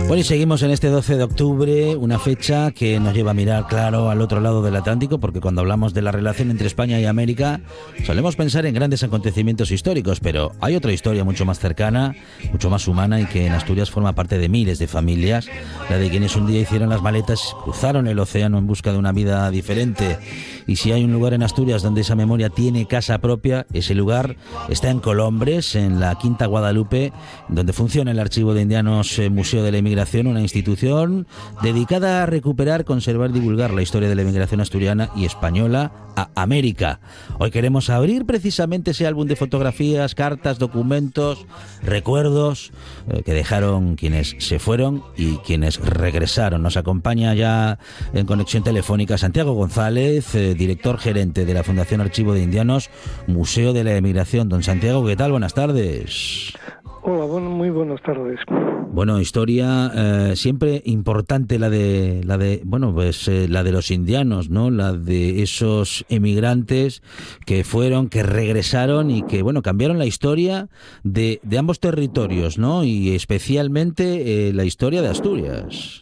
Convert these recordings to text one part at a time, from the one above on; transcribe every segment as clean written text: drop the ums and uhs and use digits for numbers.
Bueno, y seguimos en este 12 de octubre, una fecha que nos lleva a mirar, claro, al otro lado del Atlántico, porque cuando hablamos de la relación entre España y América, solemos pensar en grandes acontecimientos históricos, pero hay otra historia mucho más cercana, mucho más humana, y que en Asturias forma parte de miles de familias, la de quienes un día hicieron las maletas, cruzaron el océano en busca de una vida diferente. Y si hay un lugar en Asturias donde esa memoria tiene casa propia, ese lugar está en Colombres, en la Quinta Guadalupe, donde funciona el Archivo de Indianos Museo de la Inmigración, una institución dedicada a recuperar, conservar y divulgar la historia de la inmigración asturiana y española a América. Hoy queremos abrir precisamente ese álbum de fotografías, cartas, documentos, recuerdos que dejaron quienes se fueron y quienes regresaron. Nos acompaña ya en conexión telefónica Santiago González, director gerente de la Fundación Archivo de Indianos, Museo de la Emigración. Don Santiago, ¿qué tal? Buenas tardes. Hola, muy buenas tardes. Bueno, historia siempre importante la de los indianos, ¿no? La de esos emigrantes que fueron, que regresaron y que, bueno, cambiaron la historia de ambos territorios, ¿no? Y especialmente la historia de Asturias.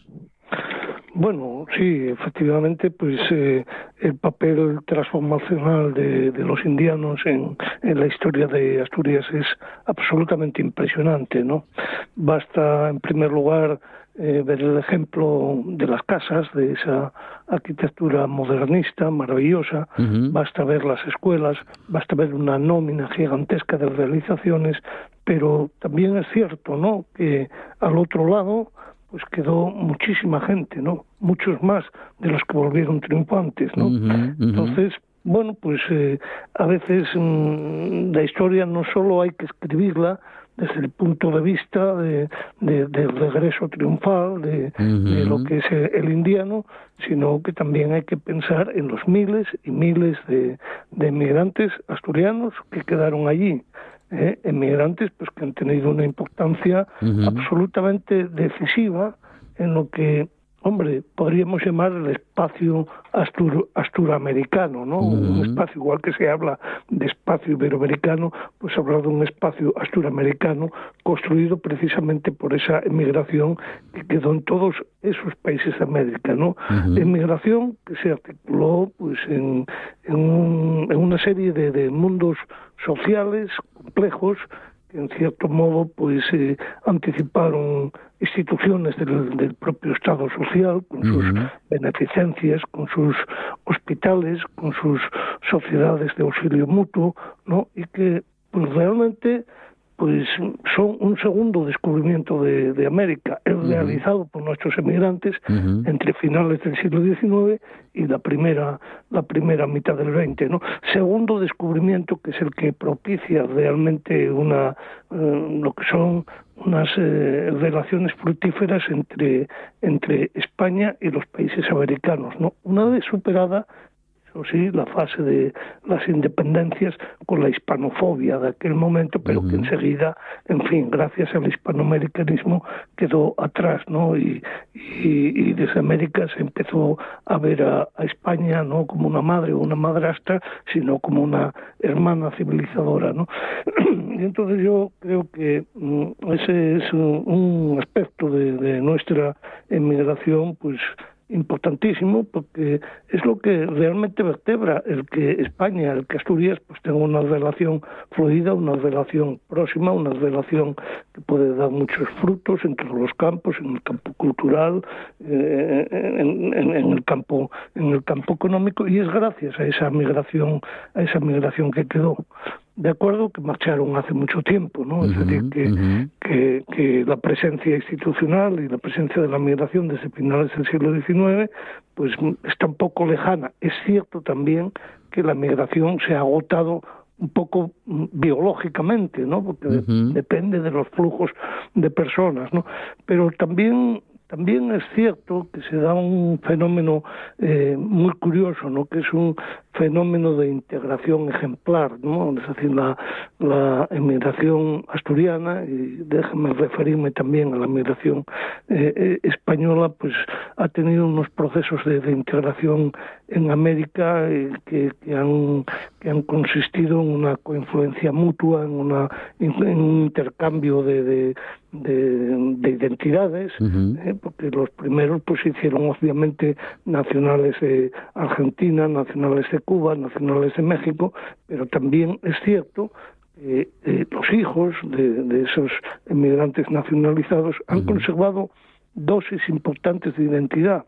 Bueno, sí, efectivamente, pues el papel transformacional de los indianos en la historia de Asturias es absolutamente impresionante, ¿no? Basta, en primer lugar, ver el ejemplo de las casas, de esa arquitectura modernista, maravillosa. Uh-huh. Basta ver las escuelas, basta ver una nómina gigantesca de realizaciones, pero también es cierto, ¿no?, que al otro lado pues quedó muchísima gente, ¿no? Muchos más de los que volvieron triunfantes, ¿no? Uh-huh, uh-huh. Entonces, bueno, pues a veces la historia no solo hay que escribirla desde el punto de vista del regreso triunfal, de lo que es el indiano, sino que también hay que pensar en los miles y miles de emigrantes asturianos que quedaron allí. Emigrantes pues que han tenido una importancia absolutamente decisiva en lo que, hombre, podríamos llamar el espacio asturamericano, ¿no? Un espacio, igual que se habla de espacio iberoamericano, pues hablar de un espacio asturamericano construido precisamente por esa emigración que quedó en todos esos países de América, ¿no? Emigración que se articuló pues en una serie de mundos sociales complejos que en cierto modo pues anticiparon instituciones del propio Estado social, con sus beneficencias, con sus hospitales, con sus sociedades de auxilio mutuo, ¿no? Y que pues realmente pues son un segundo descubrimiento de América, realizado por nuestros emigrantes entre finales del siglo XIX y la primera mitad del XX, ¿no? Segundo descubrimiento que es el que propicia realmente lo que son unas relaciones fructíferas entre España y los países americanos, ¿no? Una vez superada, o sí, la fase de las independencias con la hispanofobia de aquel momento, pero que enseguida, en fin, gracias al hispanoamericanismo quedó atrás, ¿no? Y desde América se empezó a ver a España no como una madre o una madrastra, sino como una hermana civilizadora, ¿no? Y entonces yo creo que ese es un aspecto de nuestra emigración, pues importantísimo, porque es lo que realmente vertebra el que España, el que Asturias pues tenga una relación fluida, una relación próxima, una relación que puede dar muchos frutos en todos los campos, en el campo cultural, en el campo económico, y es gracias a esa migración que quedó. De acuerdo que marcharon hace mucho tiempo, ¿no? Es decir, que la presencia institucional y la presencia de la migración desde finales del siglo XIX pues está un poco lejana. Es cierto también que la migración se ha agotado un poco biológicamente, ¿no? Porque depende de los flujos de personas, ¿no? Pero también es cierto que se da un fenómeno muy curioso, ¿no? Que es un fenómeno de integración ejemplar, ¿no? Es decir, la emigración asturiana, y déjame referirme también a la emigración española, pues ha tenido unos procesos de integración en América que han consistido en una coinfluencia mutua, en un intercambio de de identidades, porque los primeros pues se hicieron obviamente nacionales de Argentina, nacionales de Cuba, nacionales de México, pero también es cierto los hijos de esos emigrantes nacionalizados han conservado dosis importantes de identidad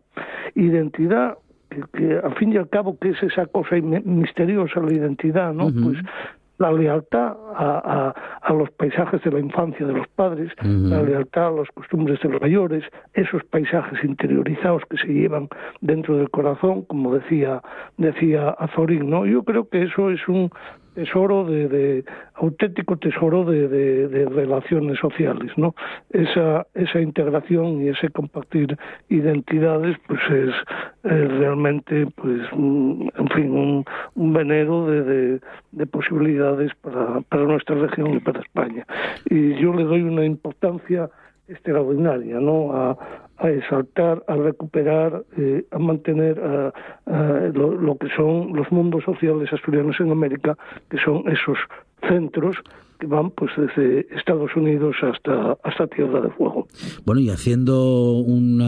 que al fin y al cabo, ¿qué es esa cosa misteriosa, la identidad, no? Pues la lealtad a los paisajes de la infancia de los padres, la lealtad a las costumbres de los mayores, esos paisajes interiorizados que se llevan dentro del corazón, como decía Azorín, ¿no? Yo creo que eso es un tesoro auténtico tesoro de relaciones sociales, ¿no? Esa integración y ese compartir identidades, pues es realmente, pues, en fin, un venero de posibilidades para nuestra región y para España. Y yo le doy una importancia extraordinaria, ¿no? A exaltar, a recuperar, a mantener lo que son los mundos sociales asturianos en América, que son esos centros que van pues desde Estados Unidos hasta Tierra del Fuego. Bueno, y haciendo un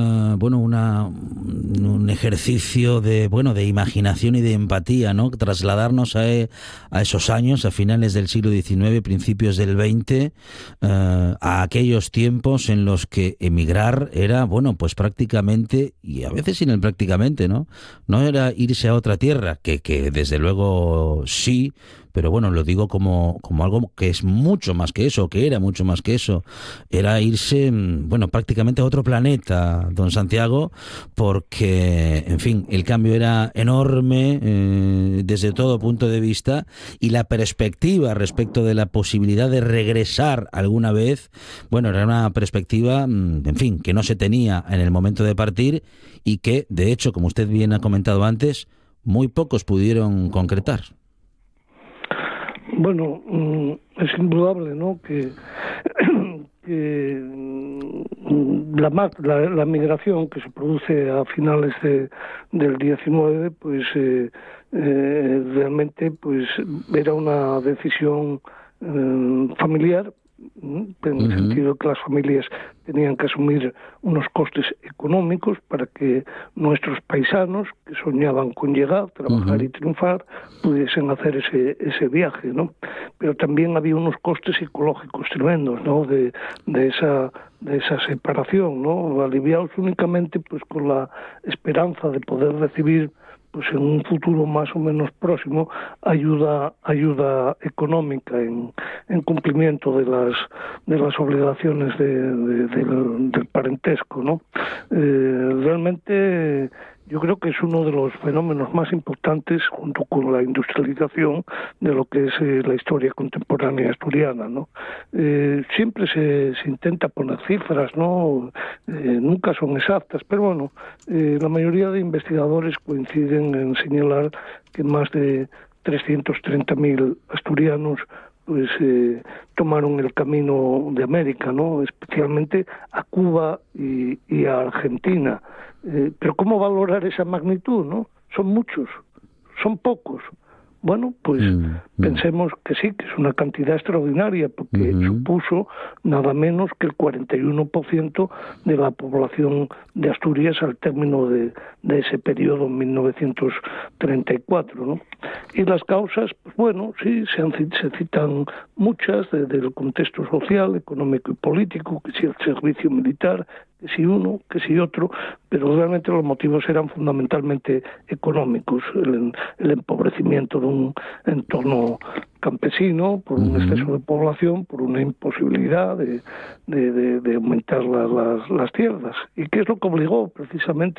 ejercicio de imaginación y de empatía, ¿no? Trasladarnos a esos años, a finales del siglo XIX, principios del XX, a aquellos tiempos en los que emigrar era, pues prácticamente, y a veces sin el prácticamente, ¿no? No era irse a otra tierra, que desde luego sí, pero bueno, lo digo como algo que es mucho más que eso, que era mucho más que eso. Era irse, prácticamente a otro planeta, don Santiago, porque, en fin, el cambio era enorme desde todo punto de vista, y la perspectiva respecto de la posibilidad de regresar alguna vez, era una perspectiva, en fin, que no se tenía en el momento de partir, y que, de hecho, como usted bien ha comentado antes, muy pocos pudieron concretar. Bueno, es indudable, ¿no?, que la migración que se produce a finales del 19, pues realmente pues era una decisión familiar, en el sentido que las familias tenían que asumir unos costes económicos para que nuestros paisanos que soñaban con llegar, trabajar y triunfar pudiesen hacer ese viaje, ¿no? Pero también había unos costes psicológicos tremendos, ¿no? De esa separación, ¿no? Aliviados únicamente pues con la esperanza de poder recibir pues en un futuro más o menos próximo ayuda económica en cumplimiento de las obligaciones del parentesco, ¿no? Realmente yo creo que es uno de los fenómenos más importantes, junto con la industrialización, de lo que es la historia contemporánea asturiana, ¿no? Siempre se intenta poner cifras, ¿no? Nunca son exactas, pero bueno, la mayoría de investigadores coinciden en señalar que más de 330.000 asturianos pues tomaron el camino de América, ¿no? Especialmente a Cuba y a Argentina. Pero ¿cómo valorar esa magnitud, no? Son muchos, son pocos. Bueno, pues pensemos que sí, que es una cantidad extraordinaria, porque supuso nada menos que el 41% de la población de Asturias al término de ese periodo en 1934, ¿no? Y las causas, pues bueno, sí, se citan muchas del contexto social, económico y político, que si el servicio militar, que si uno, que si otro, pero realmente los motivos eran fundamentalmente económicos, el empobrecimiento de un entorno campesino, por un exceso de población, por una imposibilidad de aumentar las tierras. ¿Y qué es lo que obligó precisamente